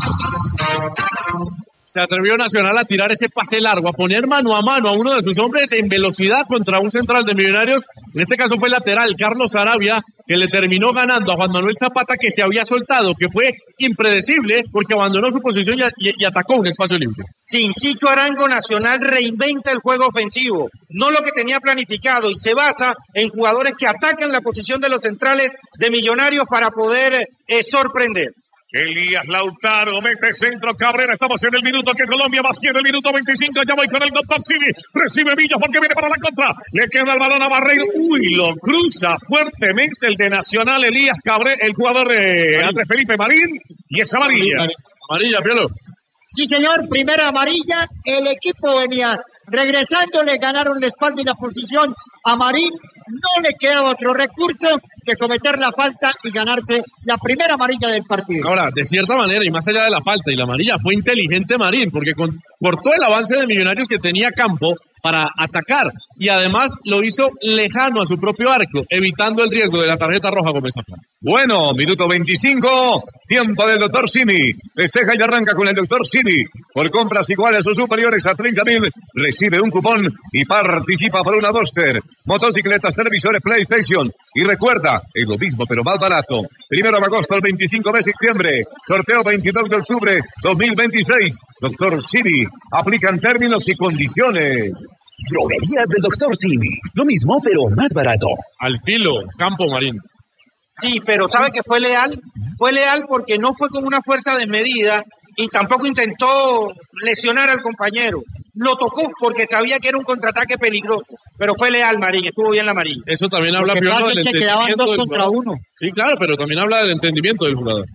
Se atrevió Nacional a tirar ese pase largo, a poner mano a mano a uno de sus hombres en velocidad contra un central de Millonarios. En este caso fue el lateral, Carlos Sarabia, que le terminó ganando a Juan Manuel Zapata, que se había soltado, que fue impredecible porque abandonó su posición y atacó un espacio libre. Sin Chicho Arango, Nacional reinventa el juego ofensivo, no lo que tenía planificado, y se basa en jugadores que atacan la posición de los centrales de Millonarios para poder sorprender. Elías Lautaro mete centro Cabrera. Estamos en el minuto que Colombia más quiere, el minuto 25. Ya voy con el doctor Civi. Recibe Millos porque viene para la contra. Le queda el balón a Barreiro. Uy, lo cruza fuertemente el de Nacional, Elías Cabrera, el jugador de Andrés Felipe Marín. Y es amarilla. Amarilla, Piolo. Sí, señor, primera amarilla. El equipo venía regresando, le ganaron la espalda y la posición a Marín. No le quedaba otro recurso que cometer la falta y ganarse la primera amarilla del partido. Ahora, de cierta manera, y más allá de la falta y la amarilla, fue inteligente Marín, porque cortó el avance de Millonarios que tenía campo para atacar, y además lo hizo lejano a su propio arco, evitando el riesgo de la tarjeta roja con esa falta. Bueno, minuto 25, tiempo del doctor Simi. Festeja y arranca con el doctor Simi. Por compras iguales o superiores a 30.000, recibe un cupón y participa por una Duster, motocicletas, televisores, PlayStation. Y recuerda, es lo mismo pero más barato. 1 de agosto al 25 de septiembre. Sorteo 22 de octubre 2026. Doctor Simi. Aplican términos y condiciones. Droguerías del Doctor Simi. Lo mismo, pero más barato. Al filo, Campo Marín. Sí, pero ¿sabe que fue leal? Fue leal porque no fue con una fuerza desmedida y tampoco intentó lesionar al compañero. Lo tocó porque sabía que era un contraataque peligroso. Pero fue leal Marín, estuvo bien la Marín. Eso también habla, Piolo, del entendimiento. Quedaban 2 contra 1. Sí, claro, pero también habla del entendimiento del jugador.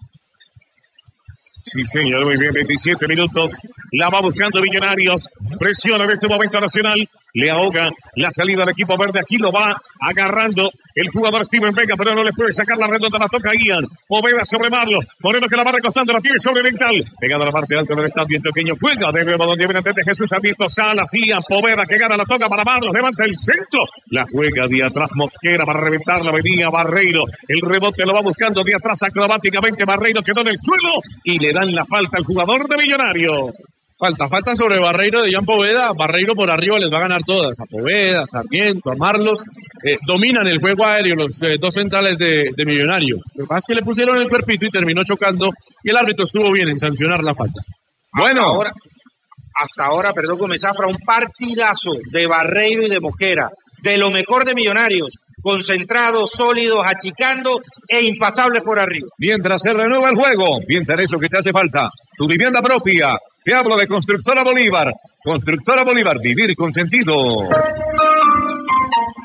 Sí, señor, muy bien, 27 minutos. La va buscando Millonarios. Presiona en este momento Nacional. Le ahoga la salida del equipo verde. Aquí lo va agarrando el jugador Steven Vega, pero no le puede sacar la redonda. La toca Ian. Poveda sobre Marlos. Moreno que la va recostando. La tiene sobre Mental. Pegado a la parte alta del estadio pequeño. Juega de nuevo donde viene de Jesús Abierto. Salas. Ian. Poveda que gana la toca para Marlos. Levanta el centro. La juega de atrás Mosquera para reventarla. Venía Barreiro. El rebote lo va buscando de atrás acrobáticamente. Barreiro quedó en el suelo y le dan la falta al jugador de Millonario. Falta sobre Barreiro de Ian Poveda. Barreiro por arriba les va a ganar todas. A Poveda, a Sarmiento, a Marlos. Dominan el juego aéreo los dos centrales de Millonarios. Lo que pasa es que le pusieron el cuerpito y terminó chocando. Y el árbitro estuvo bien en sancionar la falta. Bueno, hasta ahora, Gómez Zafra, un partidazo de Barreiro y de Mosquera. De lo mejor de Millonarios. Concentrados, sólidos, achicando e impasables por arriba. Mientras se renueva el juego, piensa en eso que te hace falta. Tu vivienda propia. Te hablo de Constructora Bolívar. Constructora Bolívar, vivir con sentido.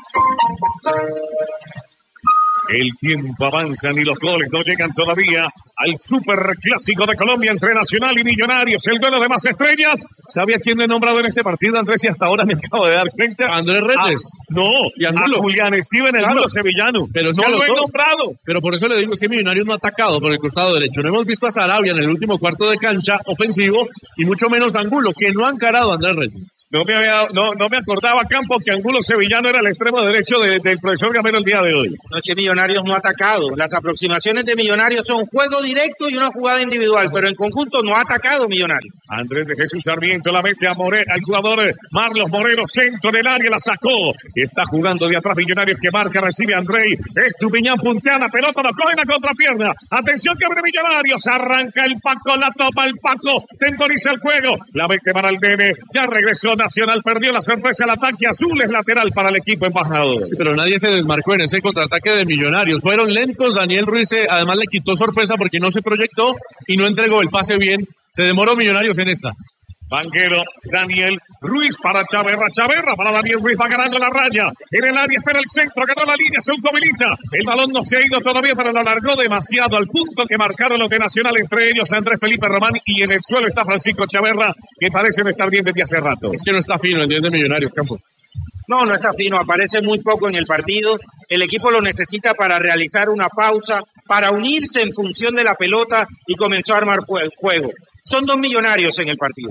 El tiempo avanza y los goles no llegan todavía. al superclásico de Colombia entre Nacional y Millonarios, el duelo de más estrellas. ¿Sabía quién le he nombrado en este partido, Andrés? Y hasta ahora me acabo de dar cuenta. Andrés Reyes. No, y Angulo. A Julián Steven, el Angulo sevillano. Pero ya lo he nombrado. Pero por eso le digo que Millonarios no ha atacado por el costado derecho. No hemos visto a Sarabia en el último cuarto de cancha ofensivo y mucho menos a Angulo, que no ha encarado a Andrés Reyes. No me acordaba, Campo, que Angulo sevillano era el extremo derecho del profesor Gamero el día de hoy. No es que Millonarios no ha atacado. Las aproximaciones de Millonarios son juego directo y una jugada individual, pero en conjunto no ha atacado Millonarios. Andrés de Jesús Sarmiento la mete al jugador Marlos Moreno, centro del área, la sacó. Está jugando de atrás Millonarios, que marca, recibe Andrei. Estupiñán puntea la pelota, lo coge en la contrapierna. Atención que abre Millonarios, arranca el Paco, la toma el Paco, temporiza el juego. La mete para el Dene, ya regresó Nacional, perdió la sorpresa, el ataque azul es lateral para el equipo embajador. Sí, pero nadie se desmarcó en ese contraataque de Millonarios. Fueron lentos, Daniel Ruiz además le quitó sorpresa porque no se proyectó y no entregó el pase bien. Se demoró Millonarios en esta. Banquero, Daniel Ruiz para Chaverra para Daniel Ruiz, va ganando la raya, en el área espera el centro, ganó la línea, se autohabilita, el balón no se ha ido todavía, pero lo alargó demasiado al punto que marcaron los de Nacional, entre ellos Andrés Felipe Román, y en el suelo está Francisco Chaverra, que parece no estar bien desde hace rato. Es que no está fino, entiende Millonarios, Campos. No está fino, aparece muy poco en el partido, el equipo lo necesita para realizar una pausa, para unirse en función de la pelota y comenzó a armar juego. Son dos Millonarios en el partido.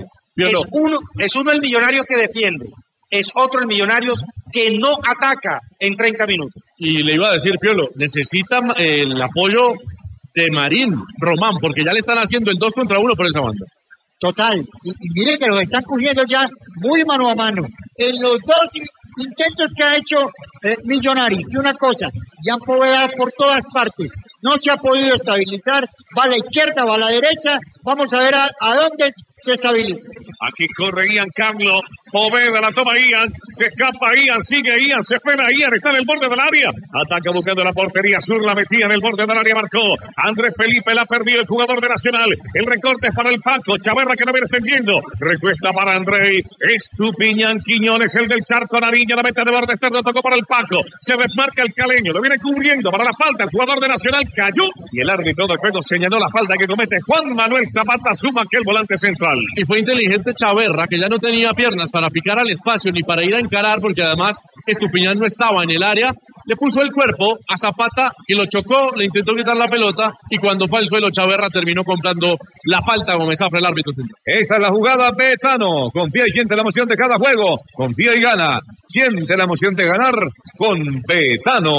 Es uno el Millonarios que defiende, es otro el Millonarios que no ataca en 30 minutos. Y le iba a decir, Piolo, necesita el apoyo de Marín Román, porque ya le están haciendo el 2 contra 1 por esa banda. Total, y miren que los están cogiendo ya muy mano a mano. En los dos intentos que ha hecho Millonarios, y una cosa, ya han por todas partes. No se ha podido estabilizar, va a la izquierda, va a la derecha, vamos a ver a dónde se estabiliza. Aquí corre Ian Carlos, Poveda la toma Ian, se escapa Ian, sigue Ian, se espera Ian, está en el borde del área, ataca buscando la portería, Sur la metía en el borde del área, marcó, Andrés Felipe la perdió, el jugador de Nacional, el recorte es para el Paco, Chaverra que no viene extendiendo, recuesta para Andrei, Estupiñán Quiñones, el del Charco, Nariña, la mete de borde externo, tocó para el Paco, se desmarca el caleño, lo viene cubriendo para la falta, el jugador de Nacional cayó y el árbitro del juego señaló la falta que comete Juan Manuel Zapata, suma que el volante central. Y fue inteligente Chaverra, que ya no tenía piernas para picar al espacio ni para ir a encarar, porque además Estupiñán no estaba en el área, le puso el cuerpo a Zapata y lo chocó, le intentó quitar la pelota y cuando fue al suelo Chaverra terminó comprando la falta como me zafra el árbitro central. Esta es la jugada Betano, confía y siente la emoción de cada juego, confía y gana, siente la emoción de ganar con Betano.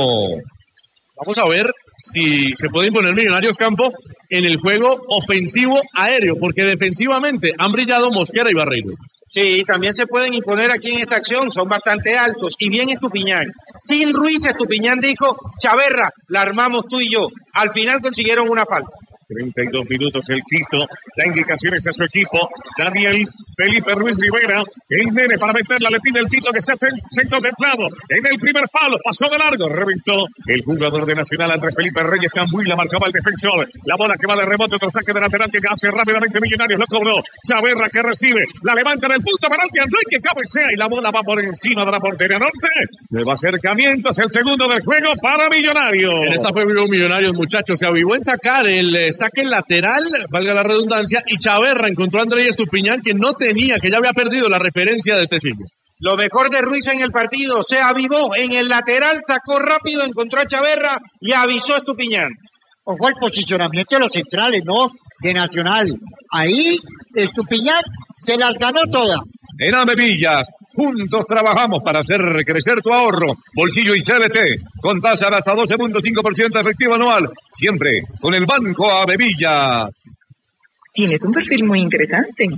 Vamos a ver si se puede imponer Millonarios, Campo, en el juego ofensivo aéreo, porque defensivamente han brillado Mosquera y Barreiro. Sí, también se pueden imponer aquí en esta acción, son bastante altos y bien Estupiñán. Sin Ruiz, Estupiñán dijo, Chaverra, la armamos tú y yo. Al final consiguieron una falta. 32 minutos el Quito, da indicaciones a su equipo, Daniel Felipe Ruiz Rivera, el nene para meterla, le pide el Tito que se hace centro templado, en el primer palo, pasó de largo, reventó el jugador de Nacional, Andrés Felipe Reyes Zambuy, la marcaba el defensor, la bola que va de rebote, otro saque de lateral que hace rápidamente Millonarios, lo cobró, Chaverra que recibe, la levanta en el punto, penalti, Andrés que cabecea y la bola va por encima de la portería norte, nuevo acercamiento, es el segundo del juego para Millonarios. En esta fue Millonarios, muchachos, se avivó en sacar el saque lateral, valga la redundancia, y Chaverra encontró a Andrés Estupiñán que no tenía, que ya había perdido la referencia de Tecillo. Lo mejor de Ruiz en el partido, se avivó en el lateral, sacó rápido, encontró a Chaverra y avisó a Estupiñán. Ojo al posicionamiento de los centrales, ¿no? De Nacional. Ahí Estupiñán se las ganó todas. En Amevillas, juntos trabajamos para hacer crecer tu ahorro, bolsillo y CBT, con tasa de hasta 12.5% efectivo anual, siempre con el Banco Amevillas. Tienes un perfil muy interesante.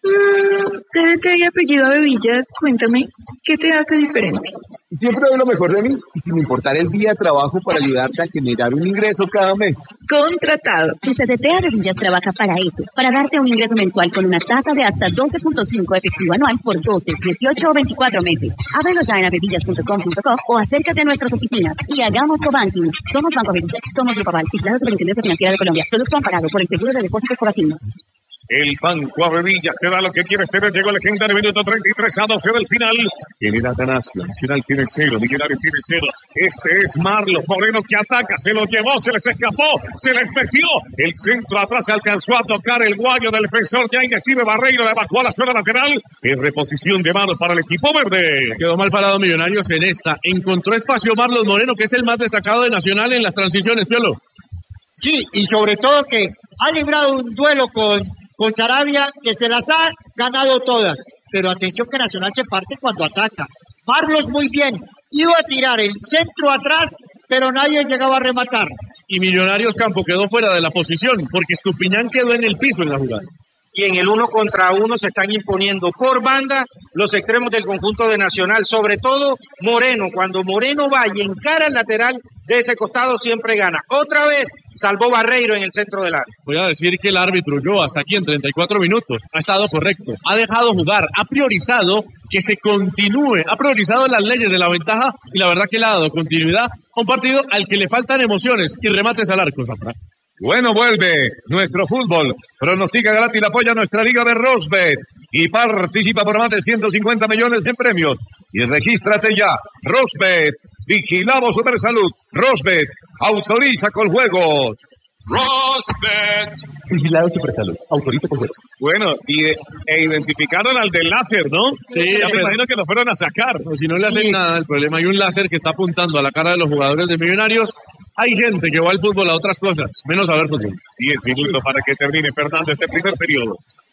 CBT y apellido Abevillas, cuéntame, ¿qué te hace diferente? Siempre doy lo mejor de mí y sin importar el día de trabajo para ayudarte a generar un ingreso cada mes. Contratado. Tu CDT Abevillas trabaja para eso, para darte un ingreso mensual con una tasa de hasta 12.5 efectivo anual por 12, 18 o 24 meses. Ábrelo ya en abevillas.com.co o acércate a nuestras oficinas y hagamos cobanking. Somos Banco Abevillas, somos Grupo Aval, titulado Superintendencia Financiera de Colombia. Producto amparado por el Seguro de Depósitos por Afirma. El Banco Avevillas te da lo que quieres tener. Llegó el legendario minuto 33 a 12 del final. Tiene la ganancia. Nacional tiene 0. Millonarios tiene 0. Este es Marlos Moreno que ataca. Se lo llevó, se les escapó, se les metió. El centro atrás alcanzó a tocar el guayo del defensor. Ya Steve Barreiro le bajó a la zona lateral. En reposición de manos para el equipo verde. Quedó mal parado Millonarios en esta. Encontró espacio Marlos Moreno, que es el más destacado de Nacional en las transiciones, Piolo. Sí, y sobre todo que ha librado un duelo con Sarabia que se las ha ganado todas. Pero atención que Nacional se parte cuando ataca. Marlos muy bien, iba a tirar el centro atrás, pero nadie llegaba a rematar. Y Millonarios Campo quedó fuera de la posición, porque Estupiñán quedó en el piso en la jugada. Y en el 1 contra 1 se están imponiendo por banda los extremos del conjunto de Nacional, sobre todo Moreno. Cuando Moreno va y encara el lateral de ese costado siempre gana. Otra vez salvó Barreiro en el centro del área. Voy a decir que el árbitro Ulloa hasta aquí en 34 minutos ha estado correcto, ha dejado jugar, ha priorizado que se continúe, ha priorizado las leyes de la ventaja y la verdad que le ha dado continuidad a un partido al que le faltan emociones y remates al arco, Zafra. Bueno, vuelve nuestro fútbol. Pronostica gratis, apoya nuestra liga de Rosbet y participa por más de 150 millones en premios. Y regístrate ya. Rosbet, vigilamos Supersalud. Rosbet, autoriza con juegos. Rosbet. Vigilado Supersalud. Autoriza con juegos. Bueno, identificaron al del láser, ¿no? Sí, ya me imagino que lo fueron a sacar. No, si no le hacen nada, el problema hay un láser que está apuntando a la cara de los jugadores de Millonarios. Hay gente que va al fútbol a otras cosas, menos a ver fútbol. 10 minutos para que termine, Fernando, este primer periodo.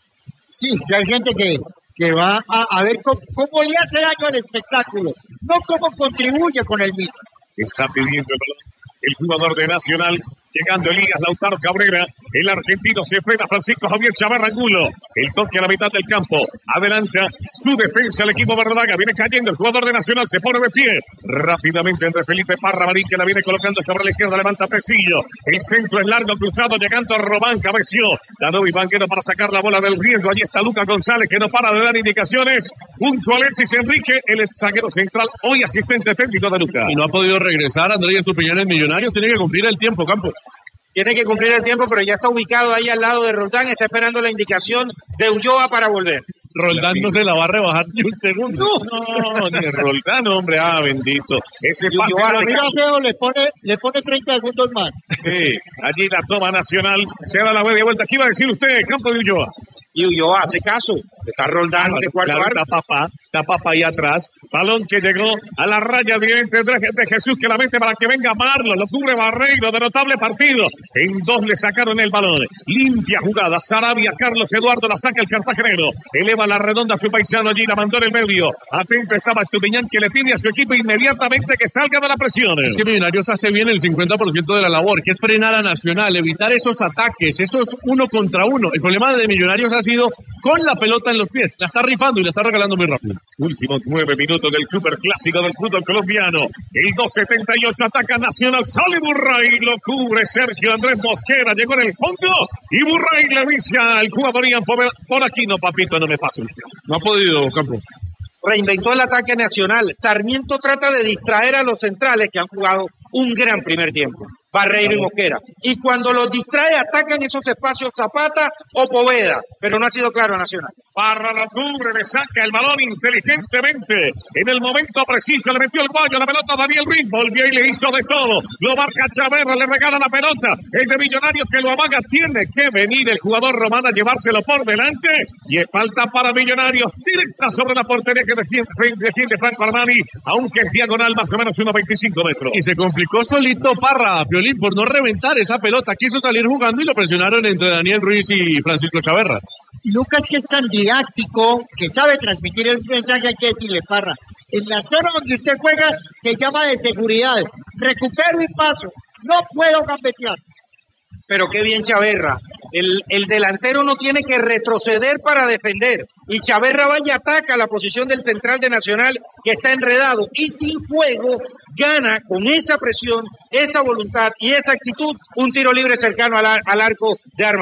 Sí, que hay gente que va a ver cómo le hace daño al espectáculo, no cómo contribuye con el mismo. Está pidiendo el balón el jugador de Nacional, llegando Elías Lautaro Cabrera, el argentino se frena Francisco Javier Chavarra Angulo, el toque a la mitad del campo, adelanta su defensa el equipo Verdaga, viene cayendo el jugador de Nacional, se pone de pie, rápidamente entre Felipe Parra Marín que la viene colocando sobre la izquierda, levanta Pesillo, el centro es largo, cruzado, llegando Román, cabeció, Danovi Banquero para sacar la bola del riesgo, allí está Lucas González que no para de dar indicaciones, junto a Alexis Enrique, el zaguero central, hoy asistente técnico de Lucas. Y no ha podido regresar Andrés Estupiñán en Millonarios, tiene que cumplir el tiempo, Campo. Tiene que cumplir el tiempo, pero ya está ubicado ahí al lado de Roldán, está esperando la indicación de Ulloa para volver. Roldán no se la va a rebajar ni un segundo. No, ni Roldán, hombre, bendito. Ese pase mira, feo, le pone 30 segundos más. Sí, allí la toma Nacional, se da la media vuelta. ¿Qué iba a decir usted, Campo de Ulloa? Y Ulloa hace caso, está Roldán de cuarto árbitro. Está Papa ahí atrás, balón que llegó a la raya diente de Jesús que la mete para que venga Marlon, lo cubre Barreiro, de notable partido, en 2 le sacaron el balón, limpia jugada, Sarabia, Carlos Eduardo la saca el cartagenero, eleva la redonda a su paisano allí, la mandó en el medio, atento estaba Estupiñán que le pide a su equipo inmediatamente que salga de la presión. Es que Millonarios hace bien el 50% de la labor, que es frenar a Nacional, evitar esos ataques, esos 1 contra 1, el problema de Millonarios ha sido con la pelota en los pies, la está rifando y la está regalando muy rápido. Últimos 9 minutos del superclásico del fútbol colombiano. El 2.78 ataca Nacional. Sale Burray, lo cubre Sergio Andrés Mosquera. Llegó en el fondo y Burray le dice al jugador Ian por aquí no, papito, no me pase usted. No ha podido, Campo. Reinventó el ataque Nacional. Sarmiento trata de distraer a los centrales que han jugado un gran primer tiempo, Barreiro y Mosquera. Y cuando los distrae, atacan esos espacios Zapata o Poveda, pero no ha sido claro Nacional. Parra lo cubre, le saca el balón inteligentemente. En el momento preciso le metió el guayo, la pelota Daniel Ruiz, volvió y le hizo de todo. Lo marca Chaverra, le regala la pelota. El de Millonarios que lo amaga, tiene que venir el jugador romano a llevárselo por delante. Y es falta para Millonarios, directa sobre la portería que defiende Franco Armani, aunque es diagonal más o menos 1.25 metros. Y se complicó solito Parra, Piolín, por no reventar esa pelota. Quiso salir jugando y lo presionaron entre Daniel Ruiz y Francisco Chaverra. Lucas, que es tan didáctico, que sabe transmitir el mensaje, hay que decirle, Parra, en la zona donde usted juega se llama de seguridad, recupero y paso, no puedo gambetear. Pero qué bien Chaverra, el delantero no tiene que retroceder para defender, y Chaverra va y ataca la posición del central de Nacional que está enredado, y sin juego gana con esa presión, esa voluntad y esa actitud un tiro libre cercano al arco de Armani.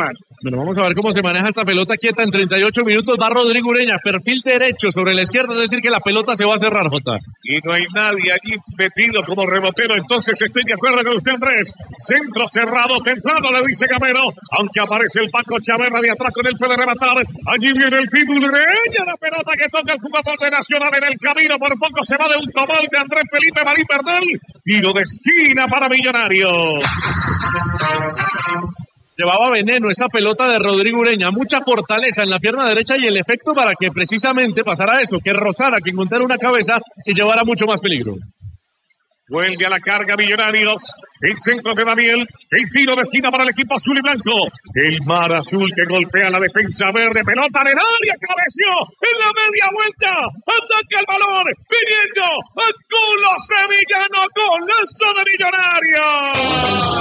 Bueno, vamos a ver cómo se maneja esta pelota quieta en 38 minutos. Va Rodrigo Ureña, perfil derecho sobre la izquierda, es decir que la pelota se va a cerrar, Jota. Y no hay nadie allí metido como rebotero, entonces estoy de acuerdo con usted, Andrés. Centro cerrado, temprano, le dice Gamero, aunque aparece el Paco Chaverra de atrás con él puede rematar. Allí viene el Pitbull Ureña, la pelota que toca el jugador de Nacional en el camino, por poco se va de un tomal de Andrés Felipe Marín Bernal. Tiro de esquina para Millonarios. Llevaba veneno esa pelota de Rodrigo Ureña, mucha fortaleza en la pierna derecha y el efecto para que precisamente pasara eso, que rozara, que encontrara una cabeza y llevara mucho más peligro. Vuelve a la carga Millonarios, el centro de Daniel, el tiro de esquina para el equipo azul y blanco. El mar azul que golpea la defensa verde, pelota en el área, cabeció en la media vuelta, ataca el balón, viniendo a culo sevillano, golazo de Millonarios.